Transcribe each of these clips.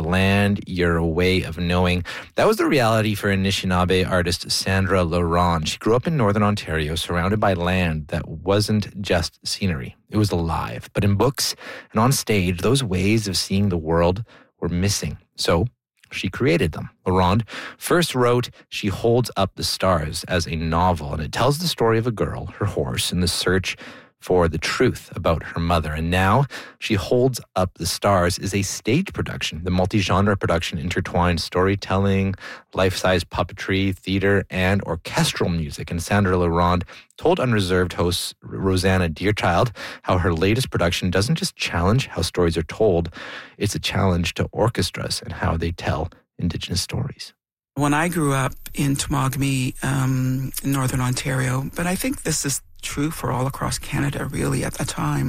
land, your way of knowing. That was the reality for Anishinaabe artist Sandra Laurent. She grew up in Northern Ontario, surrounded by land that wasn't just scenery. It was alive. But in books and on stage, those ways of seeing the world were missing. So she created them. Laurent first wrote She Holds Up the Stars as a novel, and it tells the story of a girl, her horse, in the search for the truth about her mother. And now She Holds Up the Stars is a stage production. The multi-genre production intertwines storytelling, life-size puppetry, theater, and orchestral music. And Sandra Laurent told Unreserved host Rosanna Deerchild how her latest production doesn't just challenge how stories are told, it's a challenge to orchestras and how they tell Indigenous stories. When I grew up in Temagami, in Northern Ontario, but I think this is true for all across Canada, really, at the time,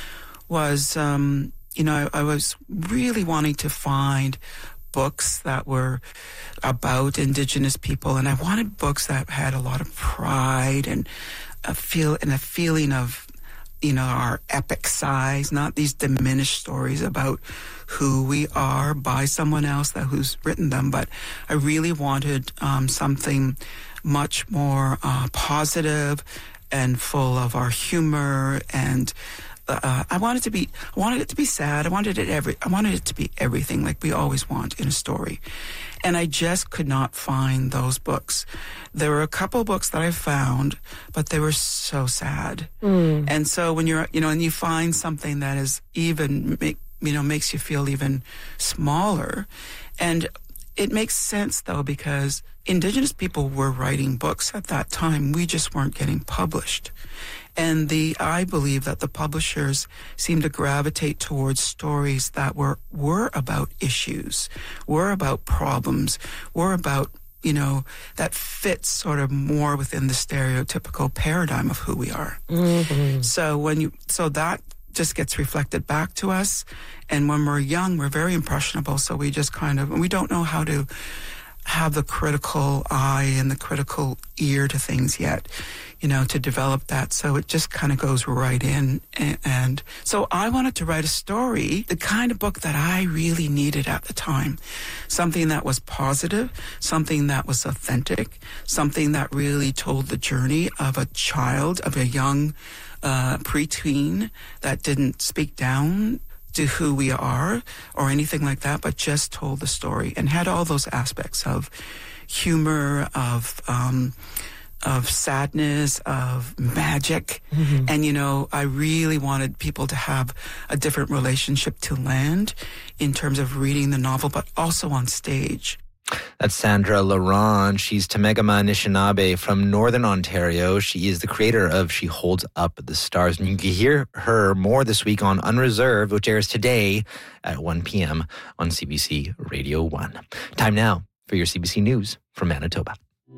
was, I was really wanting to find books that were about Indigenous people, and I wanted books that had a lot of pride and a feeling of, our epic size, not these diminished stories about who we are by someone else who's written them, but I really wanted something much more positive and full of our humor, and I wanted it to be sad. I wanted it to be everything, like we always want in a story. And I just could not find those books. There were a couple books that I found, but they were so sad. And so when you're, and you find something that is even, makes you feel even smaller. And it makes sense, though, because Indigenous people were writing books at that time. We just weren't getting published. And I believe that the publishers seemed to gravitate towards stories that were about issues, were about problems, were about, that fits sort of more within the stereotypical paradigm of who we are. Mm-hmm. So that just gets reflected back to us. And when we're young, we're very impressionable. So we just we don't know how to have the critical eye and the critical ear to things yet, to develop that. So it just kind of goes right in. And so I wanted to write a story, the kind of book that I really needed at the time. Something that was positive, something that was authentic, something that really told the journey of a child, of a young preteen that didn't speak down to who we are or anything like that, but just told the story and had all those aspects of humor, of sadness, of magic. Mm-hmm. And, I really wanted people to have a different relationship to land in terms of reading the novel, but also on stage. That's Sandra Laurent. She's Temegama Anishinaabe from Northern Ontario. She is the creator of She Holds Up the Stars. And you can hear her more this week on Unreserved, which airs today at 1 p.m. on CBC Radio 1. Time now for your CBC News from Manitoba.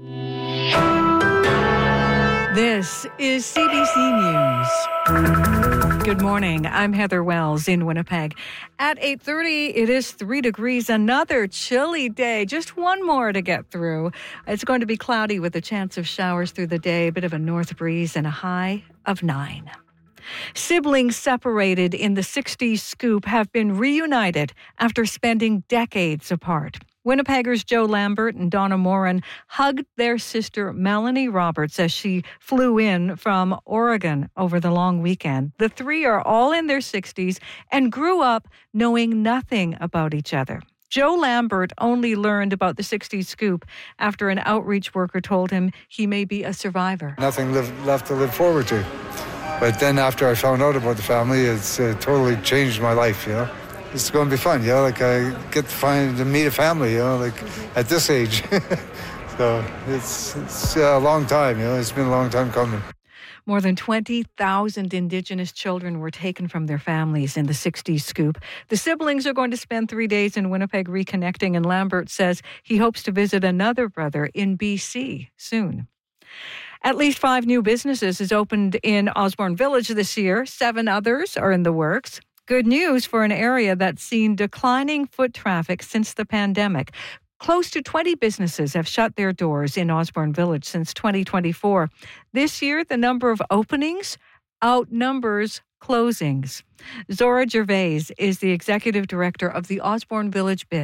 This is CBC News. Good morning. I'm Heather Wells in Winnipeg. At 8:30, it is 3 degrees. Another chilly day. Just one more to get through. It's going to be cloudy with a chance of showers through the day, a bit of a north breeze, and a high of 9. Siblings separated in the 60s scoop have been reunited after spending decades apart. Winnipeggers Joe Lambert and Donna Moran hugged their sister Melanie Roberts as she flew in from Oregon over the long weekend. The three are all in their 60s and grew up knowing nothing about each other. Joe Lambert only learned about the 60s scoop after an outreach worker told him he may be a survivor. Nothing left to live forward to. But then after I found out about the family, it's totally changed my life, It's going to be fun, like I get to meet a family, like at this age. So it's a long time, it's been a long time coming. More than 20,000 Indigenous children were taken from their families in the 60s scoop. The siblings are going to spend 3 days in Winnipeg reconnecting, and Lambert says he hopes to visit another brother in BC soon. At least 5 new businesses has opened in Osborne Village this year. 7 others are in the works. Good news for an area that's seen declining foot traffic since the pandemic. Close to 20 businesses have shut their doors in Osborne Village since 2024. This year, the number of openings outnumbers closings. Zora Gervais is the executive director of the Osborne Village Biz.